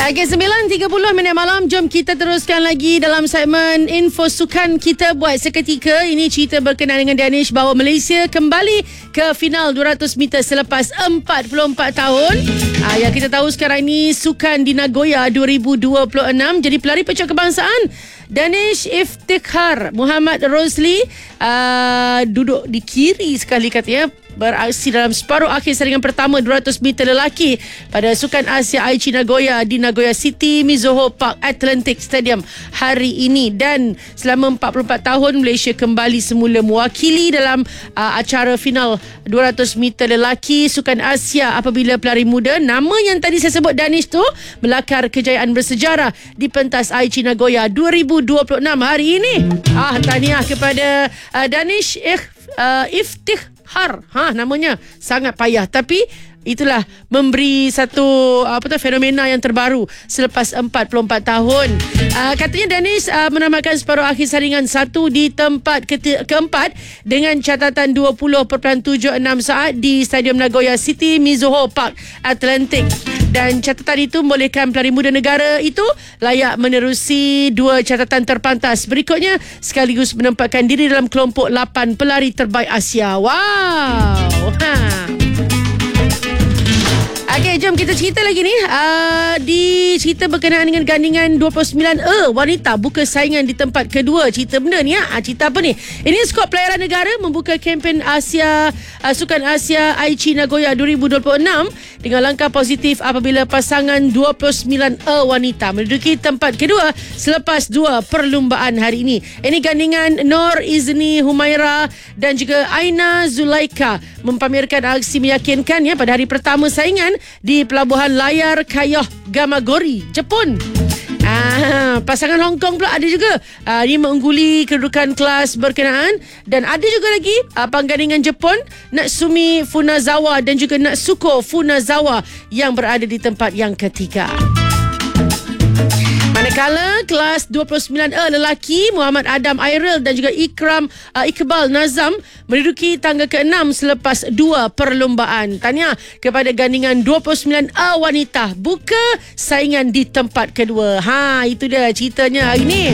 Okey, 9.30 malam. Jom kita teruskan lagi dalam segmen Info Sukan kita buat seketika. Ini cerita berkenaan dengan Danish bahawa Malaysia kembali ke final 200 meter selepas 44 tahun. Yang kita tahu sekarang ini Sukan di Nagoya 2026. Jadi pelari pencak kebangsaan Danish Iftikhar Muhammad Rosli duduk di kiri sekali katanya, beraksi dalam separuh akhir saringan pertama 200 meter lelaki pada Sukan Asia Aichi Nagoya di Nagoya City Mizuho Park Atlantic Stadium hari ini. Dan selama 44 tahun Malaysia kembali semula mewakili dalam acara final 200 meter lelaki Sukan Asia apabila pelari muda nama yang tadi saya sebut Danish tu melakar kejayaan bersejarah di pentas Aichi Nagoya 2026 hari ini. Tahniah kepada Danish Iftikhar. Namanya sangat payah, tapi itulah memberi satu fenomena yang terbaru selepas 44 tahun. Katanya Danish menamatkan separuh akhir saringan 1 di tempat keempat dengan catatan 20.76 saat di Stadium Nagoya City Mizuho Park Atlantic. Dan catatan itu membolehkan pelari muda negara itu layak menerusi 2 catatan terpantas berikutnya sekaligus menempatkan diri dalam kelompok 8 pelari terbaik Asia. Wow. Okey, jom kita cerita lagi ni. Di cerita berkenaan dengan gandingan 29 wanita buka saingan di tempat kedua. Cerita benda ni cerita apa ni? Ini skuad pelayaran negara membuka kempen Asia Sukan Asia Aichi Nagoya 2026 dengan langkah positif apabila pasangan 29 wanita menduduki tempat kedua selepas 2 perlumbaan hari ini. Ini gandingan Nur Izni Humaira dan juga Aina Zulaika mempamerkan aksi meyakinkan pada hari pertama saingan di Pelabuhan Layar Kayoh Gamagori, Jepun. Pasangan Hong Kong pula ada juga. Ini mengungguli kedudukan kelas berkenaan. Dan ada juga lagi penggandingan Jepun, Natsumi Funazawa dan juga Natsuko Funazawa yang berada di tempat yang ketiga. Manakala kelas 29 lelaki Muhammad Adam Airil dan juga Iqbal Nazam menduduki tangga ke-6 selepas 2 perlumbaan. Tahniah kepada gandingan 29 wanita buka saingan di tempat kedua. Itu dia ceritanya hari ni.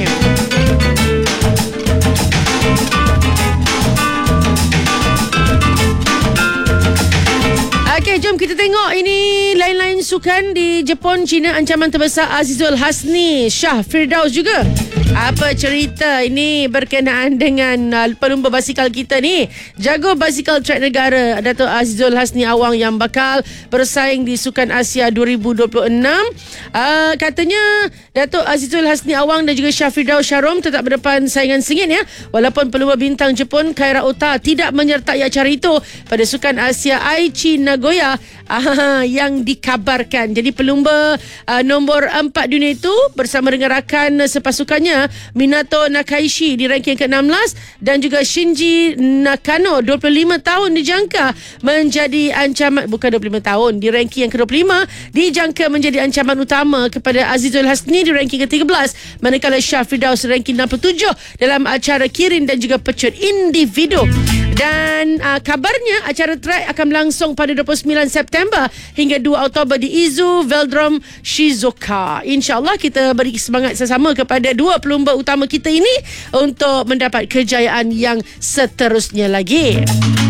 Okey, jom kita tengok ini lain-lain sukan di Jepun. China ancaman terbesar Azizul Hasni Shah Firdaus juga. Apa cerita ini berkenaan dengan pelumba basikal kita ni? Jago basikal trek negara Dato' Azizul Hasni Awang yang bakal bersaing di Sukan Asia 2026. Katanya Dato' Azizul Hasni Awang dan juga Shah Firdaus Sharom tetap berdepan saingan sengit walaupun pelumba bintang Jepun Kaira Ota tidak menyertai acara itu pada Sukan Asia Aichi Nagoya yang dikabarkan. Jadi pelumba nombor 4 dunia itu bersama dengan rakan sepasukannya Minato Nakaishi di ranking ke-16 dan juga Shinji Nakano 25 tahun dijangka menjadi ancaman, bukan 25 tahun, di ranking yang ke-25 dijangka menjadi ancaman utama kepada Azizul Hasni di ranking ke-13, manakala Shah Firdaus ranking 67 dalam acara Kirin dan juga pecut individu. Dan kabarnya acara trek akan berlangsung pada 29 September hingga 2 Oktober di Izu Velodrome Shizuoka. InsyaAllah kita beri semangat sesama kepada 2 pelumba utama kita ini untuk mendapat kejayaan yang seterusnya lagi.